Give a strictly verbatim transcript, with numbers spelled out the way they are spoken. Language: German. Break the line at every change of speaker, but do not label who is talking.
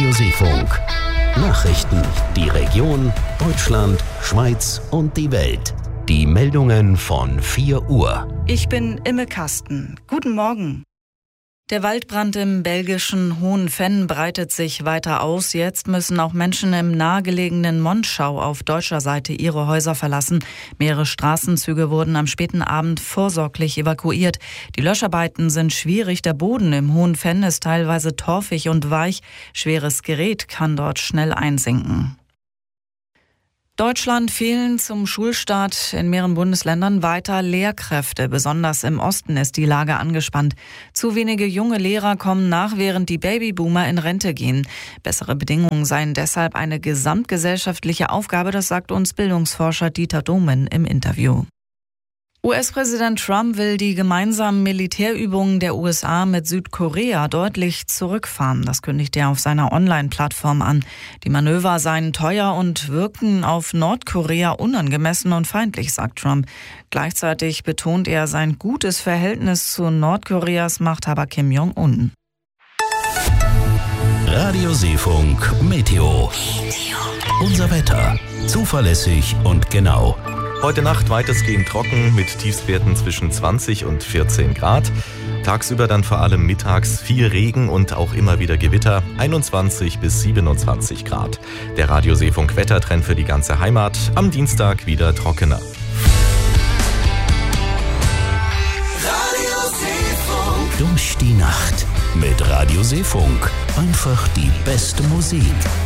Radiosefunk. Nachrichten, die Region, Deutschland, Schweiz und die Welt. Die Meldungen von vier Uhr.
Ich bin Imme Kasten. Guten Morgen. Der Waldbrand im belgischen Hohenfenn breitet sich weiter aus. Jetzt müssen auch Menschen im nahegelegenen Monschau auf deutscher Seite ihre Häuser verlassen. Mehrere Straßenzüge wurden am späten Abend vorsorglich evakuiert. Die Löscharbeiten sind schwierig. Der Boden im Hohenfenn ist teilweise torfig und weich. Schweres Gerät kann dort schnell einsinken. Deutschland fehlen zum Schulstart in mehreren Bundesländern weiter Lehrkräfte. Besonders im Osten ist die Lage angespannt. Zu wenige junge Lehrer kommen nach, während die Babyboomer in Rente gehen. Bessere Bedingungen seien deshalb eine gesamtgesellschaftliche Aufgabe, das sagt uns Bildungsforscher Dieter Domen im Interview. U S-Präsident Trump will die gemeinsamen Militärübungen der U S A mit Südkorea deutlich zurückfahren. Das kündigt er auf seiner Online-Plattform an. Die Manöver seien teuer und wirken auf Nordkorea unangemessen und feindlich, sagt Trump. Gleichzeitig betont er sein gutes Verhältnis zu Nordkoreas Machthaber Kim Jong-un.
Radiosefunk Meteo. Unser Wetter. Zuverlässig und genau.
Heute Nacht weitestgehend trocken mit Tiefstwerten zwischen zwanzig und vierzehn Grad. Tagsüber dann vor allem mittags viel Regen und auch immer wieder Gewitter, einundzwanzig bis siebenundzwanzig Grad. Der Radiosefunk Wettertrend für die ganze Heimat, am Dienstag wieder trockener.
Durch die Nacht mit Radiosefunk. Einfach die beste Musik.